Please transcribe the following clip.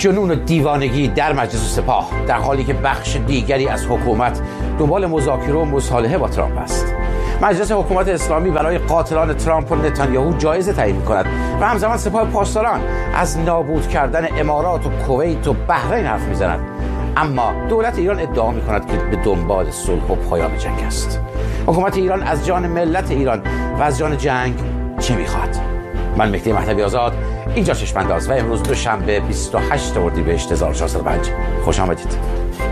جنون و دیوانگی در مجلس سپاه، در حالی که بخش دیگری از حکومت دنبال مذاکره و مصالحه با ترامپ است. مجلس حکومت اسلامی برای قاتلان ترامپ و نتانیاهو جایزه تعیین می‌کند و همزمان سپاه پاسداران از نابود کردن امارات و کویت و بحرین حرف می‌زند. اما دولت ایران ادعا می‌کند که به دنبال صلح و پایان جنگ است. حکومت ایران از جان ملت ایران و از جان جنگ چه می‌خواهد؟ من مهدی مهدوی آزاد، اینجا چشم‌انداز و امروز دوشنبه 28 اردیبهشت 1405. خوش آمدید.